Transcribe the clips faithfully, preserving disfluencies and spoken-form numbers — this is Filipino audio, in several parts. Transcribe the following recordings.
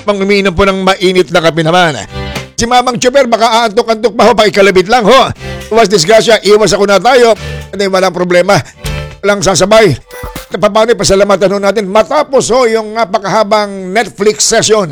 pang umiinom po ng mainit na kape naman. Si Mamang Chopper, baka aantok-antok pa ho, pakikalabit lang ho. Iwas disgrasya, iwas ako na tayo. Hindi, walang problema. Walang sasabay. Paano pasalamatan ho natin matapos ho yung napakahabang Netflix session.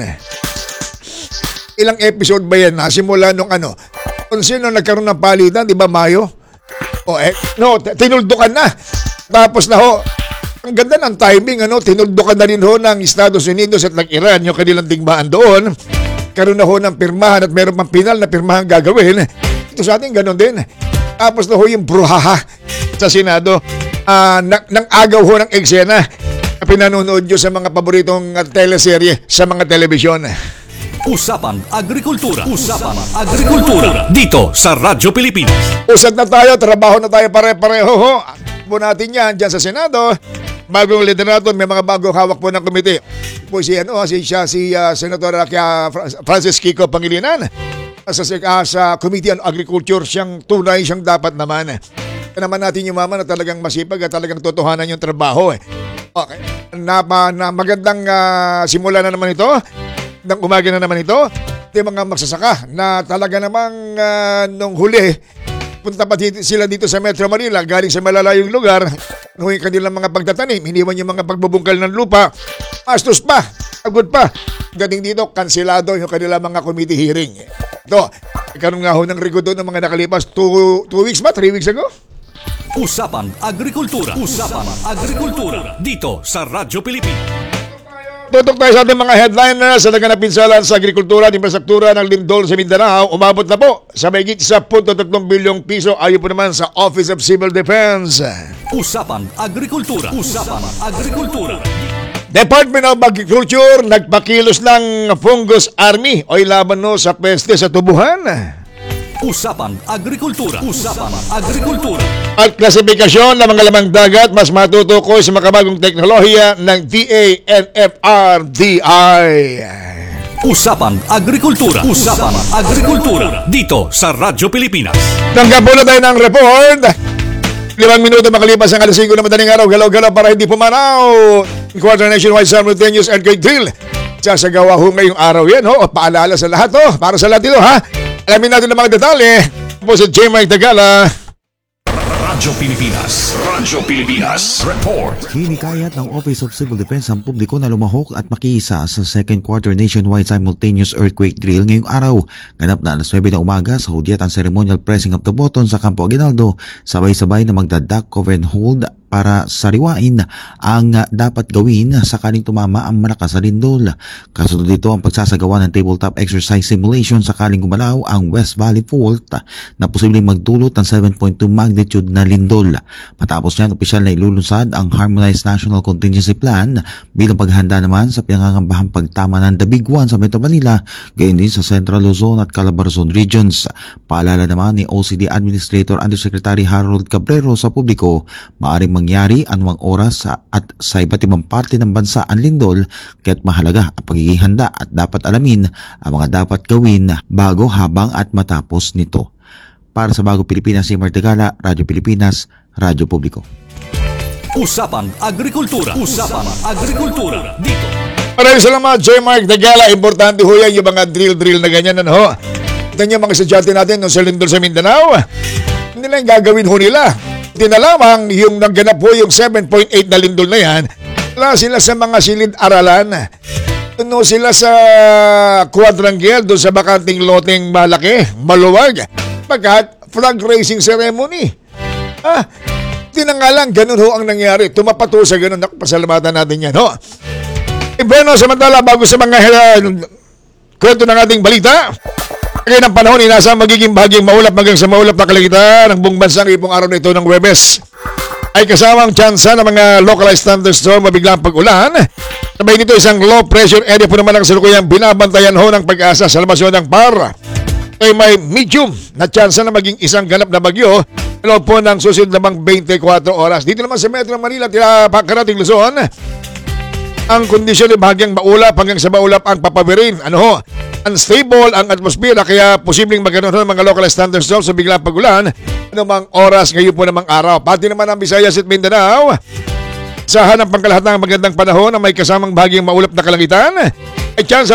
Ilang episode ba yan? Simula nung ano? Kung sino nagkaroon ng palitan, di ba Mayo? O eh, no, tinuldukan na. Tapos na ho, ang ganda ng timing, ano, tinuldukan na rin ho ng Estados Unidos at ng Iran yung kanilang digmaan doon. Karoon na ho ng pirmahan at meron pang pinal na pirmahan gagawin. Ito sa atin, ganun din. Tapos na ho yung bruhaha sa Senado. Uh, nang, nang agaw ho ng eksena na pinanonood nyo sa mga paboritong uh, teleserye sa mga telebisyon. Usapang Agrikultura. Usapang Agrikultura. Dito sa Radyo Pilipinas. Usad na tayo, trabaho na tayo pare-pareho ho. Po natin yan dyan sa Senado. Bagong liderato, may mga bagong hawak po ng komite. Po si, ano, si, siya, si uh, Senator uh, Francis Kiko Pangilinan. Sa, uh, sa Committee on Agriculture, siyang tunay, siyang dapat naman. Kaya naman natin yung mama na talagang masipag at talagang totohanan yung trabaho. Eh. Okay. Na, na magandang uh, simula na naman ito. Ng umaga na naman ito. Yung mga magsasaka na talaga namang uh, nung huli, punta pa dito, sila dito sa Metro Manila, galing sa malalayong lugar, nung yung kanilang mga pagtatanim, hiniwan yung mga pagbubungkal ng lupa, mastos pa, agod pa. Galing dito, kansilado yung kanilang mga committee hearing. Ito, ikaroon nga ho ng rigo doon ng mga nakalipas, two, two weeks ba? Three weeks ago? Usapang Agrikultura. Usapang Agrikultura. Dito sa Radyo Pilipinas. Tutok tayo sa ating mga headliners sa naganap pinsalan sa agrikultura at infrastruktura ng lindol sa Mindanao. Umabot na po sa mahigit one point three bilyong piso ayon po naman sa Office of Civil Defense. Usapang Agrikultura. Usapang Agrikultura. Department of Agriculture nagpakilos ng Fungus Army o laban no sa peste sa tubuhan. Usapang Agrikultura. Usapang Agrikultura. At klasifikasyon ng mga lamang dagat mas matutukoy sa makabagong teknolohiya ng D A N F R D I. Usapang Agrikultura. Usapang Agrikultura. Dito sa Radyo Pilipinas. Tanggap po na tayo ng report. Limang minuto makalipas ang alas singko na madaling araw. Galaw-galaw para hindi pumanaw. Quarter Nationwide Simultaneous Earthquake Drill. Sasagawa ho ngayong araw yan. Ho. O paalala sa lahat. Ho. Para sa lahat ito. Ha? Alamin natin ang mga detalye. Po si J. Mike Tagala. Radyo Pilipinas. Radyo Pilipinas. Report. Hinikayat ng Office of Civil Defense ang publiko na lumahok at makiisa sa second quarter nationwide simultaneous earthquake drill ngayong araw. Ganap na alas nine na umaga sa hudyat ang ceremonial pressing of the button sa Campo Aguinaldo. Sabay-sabay na magdadak, cover and hold para sariwain ang dapat gawin sakaling tumama ang malakas na lindol. Kasunod dito ang pagsasagawa ng tabletop exercise simulation sakaling gumalaw ang West Valley Fault na posibleng magdulot ng seven point two magnitude na lindol. Matapos niyan, opisyal na ilulunsad ang Harmonized National Contingency Plan bilang paghahanda naman sa pinangangambahang pagtama ng The Big One sa Metro Manila, gayon din sa Central Luzon at Calabarzon regions. Paalala naman ni O C D Administrator Undersecretary Harold Cabrero sa publiko, maaaring mangyari anumang oras at sa iba't ibang parte ng bansa ang lindol, kaya't mahalaga ang pagiging handa at dapat alamin ang mga dapat gawin bago, habang at matapos nito. Para sa Bagong Pilipinas, si Martigala, Radyo Pilipinas, Radyo Publiko. Usapang Agrikultura. Usapang Agrikultura. Dito. Maraming salamat, J. Mark Tagala. Importante ho yan yung mga drill-drill na ganyan. Ano ho? Ito yung mga estudyante natin no, sa lindol sa Mindanao. Hindi lang gagawin ho nila. Hindi na lamang yung nagganap po yung seven point eight na lindol na yan. Wala sila sa mga silid-aralan. Tuno sila sa quadrangle doon sa bakanting loteng malaki, maluwag. Pagkat flag raising ceremony. Ah, hindi na nga lang, ganun ho ang nangyari. Tumapato sa ganun. Pasalamatan natin yan ho. E bueno, samantala, bago sa mga uh, kwento ng ating balita, ngayon ang panahon, inasa magiging bahagyang maulap hanggang sa maulap na kalangitan ng buong bansang ipong araw na ito ng Huwebes. Ay kasamang tsansa ng mga localized thunderstorm, mabiglang pag-ulan. Sabay nito isang low pressure area po naman ang salukuyang binabantayan ho ng Pag-asa sa lamasyon ng P A R. Ay may medium na tsansa na maging isang ganap na bagyo loob po ng susunod namang twenty-four oras. Dito naman sa Metro Manila, tila Karating Luzon, ang kondisyon ay bahagyang maulap hanggang sa maulap ang papawirin. Ano ho? Unstable ang atmosfera kaya posibleng magkaroon ng mga localized thunderstorms sa biglang pag-ulan anumang oras ngayon po namang araw. Pati naman ang Visayas at Mindanao, sa hanap pangkalahatang magandang panahon na may kasamang bahagyang maulap na kalangitan ay chance